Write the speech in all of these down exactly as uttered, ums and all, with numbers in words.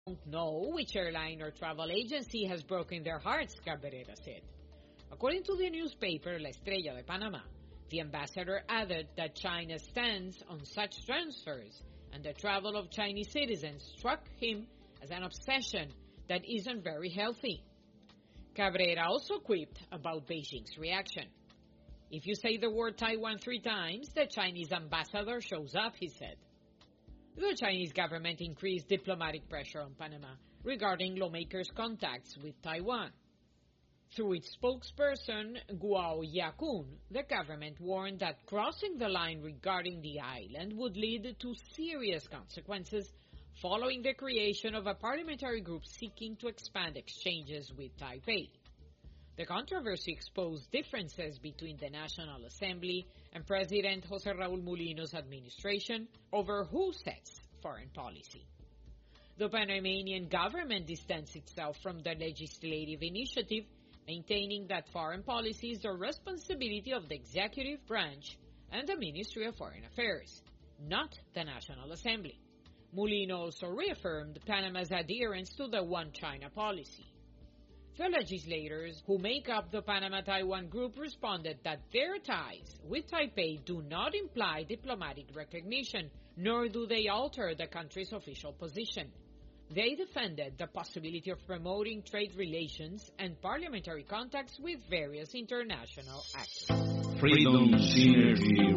Don't know which airline or travel agency has broken their hearts, Cabrera said. According to the newspaper La Estrella de Panama, the ambassador added that China's stance on such transfers and the travel of Chinese citizens struck him as an obsession that isn't very healthy. Cabrera also quipped about Beijing's reaction. If you say the word Taiwan three times, the Chinese ambassador shows up, he said. The Chinese government increased diplomatic pressure on Panama regarding lawmakers' contacts with Taiwan. Through its spokesperson, Guo Yakun, the government warned that crossing the line regarding the island would lead to serious consequences following the creation of a parliamentary group seeking to expand exchanges with Taipei. The controversy exposed differences between the National Assembly and President José Raúl Mulino's administration over who sets foreign policy. The Panamanian government distanced itself from the legislative initiative, maintaining that foreign policy is the responsibility of the executive branch and the Ministry of Foreign Affairs, not the National Assembly. Mulino also reaffirmed Panama's adherence to the One China policy. The legislators who make up the Panama-Taiwan group responded that their ties with Taipei do not imply diplomatic recognition, nor do they alter the country's official position. They defended the possibility of promoting trade relations and parliamentary contacts with various international actors. Freedom Synergy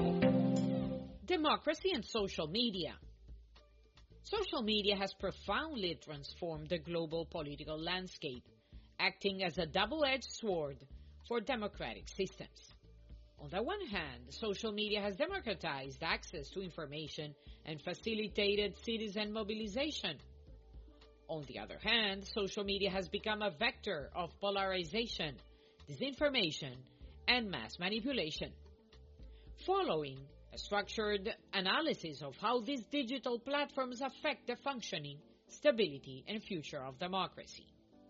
Radio. Democracy and social media. Social media has profoundly transformed the global political landscape, acting as a double-edged sword for democratic systems. On the one hand, social media has democratized access to information and facilitated citizen mobilization. On the other hand, social media has become a vector of polarization, disinformation, and mass manipulation. Following a structured analysis of how these digital platforms affect the functioning, stability, and future of democracy.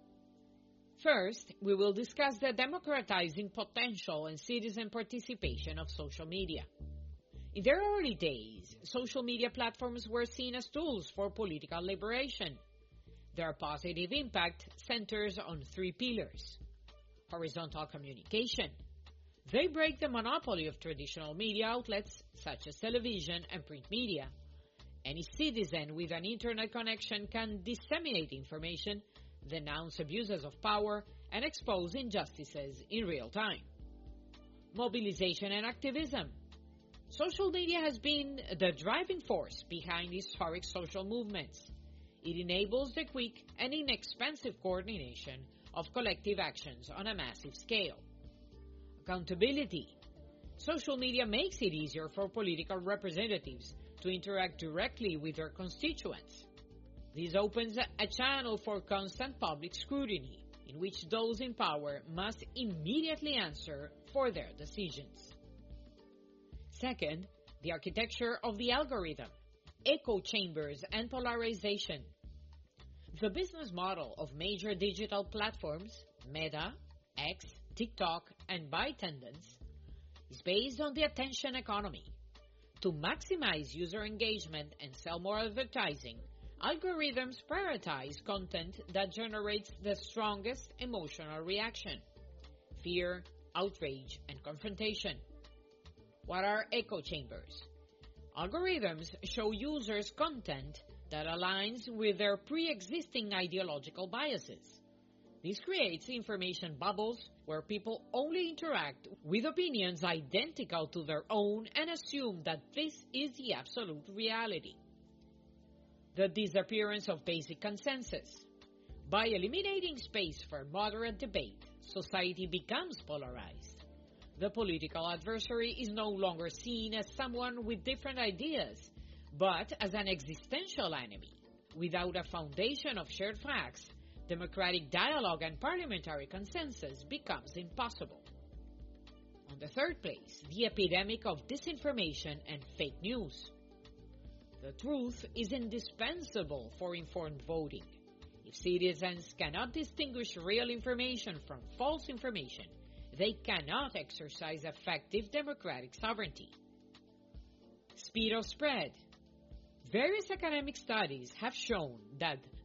First, we will discuss the democratizing potential and citizen participation of social media. In their early days, social media platforms were seen as tools for political liberation. Their positive impact centers on three pillars. Horizontal communication. They break the monopoly of traditional media outlets, such as television and print media. Any citizen with an internet connection can disseminate information, denounce abuses of power, and expose injustices in real time. Mobilization and activism. Social media has been the driving force behind historic social movements. It enables the quick and inexpensive coordination of collective actions on a massive scale. Accountability. Social media makes it easier for political representatives to interact directly with their constituents. This opens a channel for constant public scrutiny, in which those in power must immediately answer for their decisions. Second, the architecture of the algorithm, echo chambers, and polarization. The business model of major digital platforms, Meta, X, TikTok, and ByteDance, is based on the attention economy. To maximize user engagement and sell more advertising, algorithms prioritize content that generates the strongest emotional reaction: fear, outrage, and confrontation. What are echo chambers? Algorithms show users content that aligns with their pre-existing ideological biases. This creates information bubbles where people only interact with opinions identical to their own and assume that this is the absolute reality. The disappearance of basic consensus. By eliminating space for moderate debate, society becomes polarized. The political adversary is no longer seen as someone with different ideas, but as an existential enemy. Without a foundation of shared facts, democratic dialogue and parliamentary consensus becomes impossible. On the third place, the epidemic of disinformation and fake news. The truth is indispensable for informed voting. If citizens cannot distinguish real information from false information, they cannot exercise effective democratic sovereignty. Speed of spread. Various academic studies have shown that